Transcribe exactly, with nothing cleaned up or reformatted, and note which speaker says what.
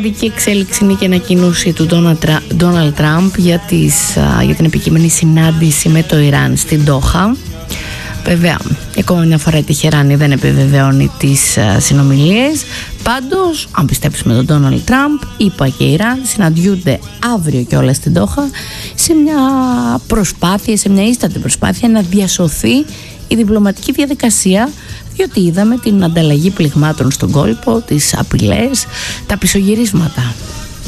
Speaker 1: σημαντική εξέλιξη είναι και η ανακοίνωση του Ντόναλντ Τραμπ για, τις, για την επικείμενη συνάντηση με το Ιράν στην Ντόχα. Βέβαια, ακόμα μια φορά η Τεχεράνη δεν επιβεβαιώνει τις συνομιλίες. Πάντως, αν πιστέψουμε τον Ντόναλντ Τραμπ, ΗΠΑ και Ιράν συναντιούνται αύριο κιόλας στην Ντόχα σε μια προσπάθεια, σε μια ίστατη προσπάθεια να διασωθεί η διπλωματική διαδικασία, διότι είδαμε την ανταλλαγή πληγμάτων στον κόλπο, τις απειλές, τα πισωγυρίσματα.